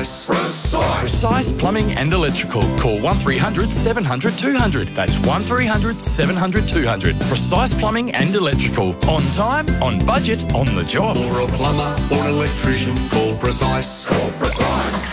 Precise Plumbing and Electrical. Call 1300 700 200. That's 1300 700 200. Precise Plumbing and Electrical. On time, on budget, on the job. For a plumber or an electrician, call Precise. Call Precise.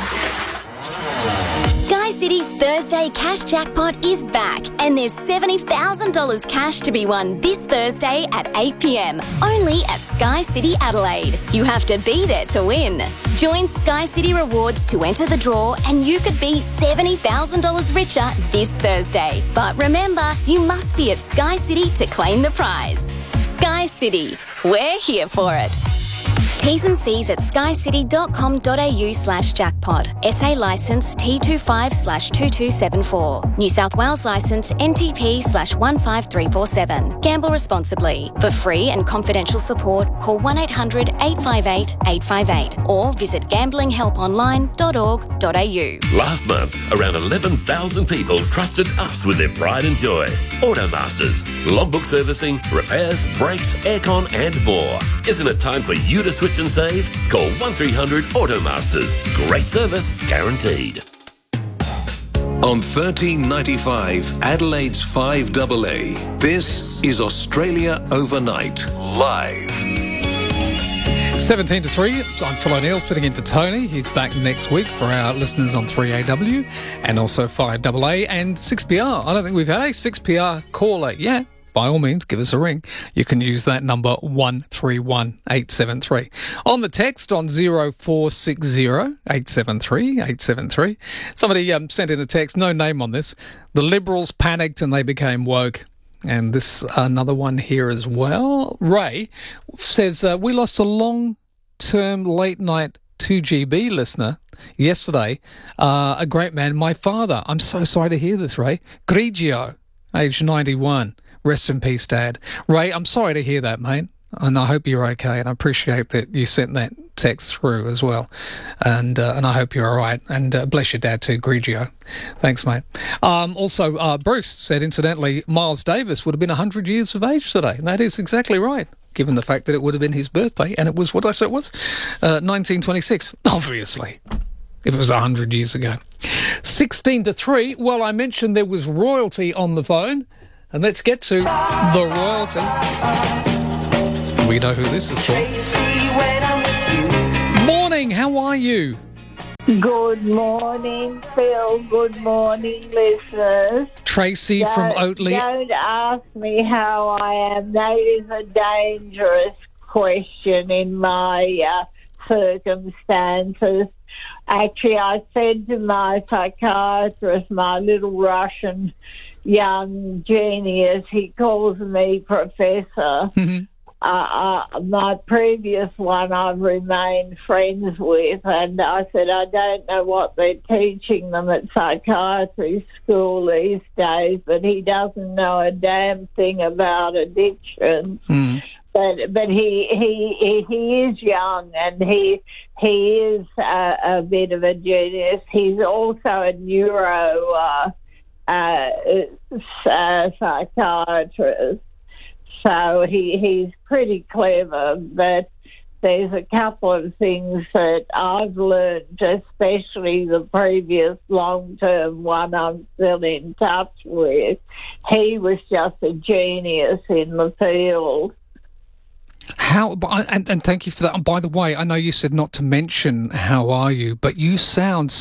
Sky City's Thursday Cash Jackpot is back, and there's $70,000 cash to be won this Thursday at 8 p.m, only at Sky City Adelaide. You have to be there to win. Join Sky City Rewards to enter the draw, and you could be $70,000 richer this Thursday. But remember, you must be at Sky City to claim the prize. Sky City, we're here for it. T's and C's at skycity.com.au/jackpot. SA licence T25/2274. New South Wales licence NTP/15347. Gamble responsibly. For free and confidential support, call 1800 858 858 or visit gamblinghelponline.org.au. Last month, around 11,000 people trusted us with their pride and joy. Automasters. Logbook servicing, repairs, brakes, aircon and more. Isn't it time for you to switch and save? Call 1300 Automasters. Great service guaranteed. On 1395 Adelaide's 5AA, this is Australia Overnight, live. 17 to 3, I'm Phil O'Neill sitting in for Tony. He's back next week for our listeners on 3AW and also 5AA and 6PR. I don't think we've had a 6PR caller yet. By all means, give us a ring. You can use that number 131873. On the text on 0460 873 873. Somebody sent in a text, no name on this. The Liberals panicked and they became woke. And this another one here as well. Ray says, we lost a long-term late-night 2GB listener yesterday. A great man, my father. I'm so sorry to hear this, Ray. Grigio, age 91. Rest in peace, Dad. Ray, I'm sorry to hear that, mate. And I hope you're okay. And I appreciate that you sent that text through as well. And I hope you're all right. And bless your dad too, Grigio. Thanks, mate. Also, Bruce said, incidentally, Miles Davis would have been 100 years of age today. And that is exactly right, given the fact that it would have been his birthday. And it was, what I said it was? 1926, obviously. If it was 100 years ago. 16 to 3. Well, I mentioned there was royalty on the phone. And let's get to the royalty. We know who this is for. Morning, how are you? Good morning, Phil. Good morning, listeners. Tracy from Oatley. Don't ask me how I am. That is a dangerous question in my circumstances. Actually, I said to my psychiatrist, my little Russian young genius, he calls me Professor. My previous one I've remained friends with, and I said, I don't know what they're teaching them at psychiatry school these days, but he doesn't know a damn thing about addiction. But he is young, and he is a bit of a genius. He's also a neuro psychiatrist, so he's pretty clever, but there's a couple of things that I've learned, especially the previous long-term one I'm still in touch with. He was just a genius in the field. How, and thank you for that. And by the way, I know you said not to mention how are you, but you sound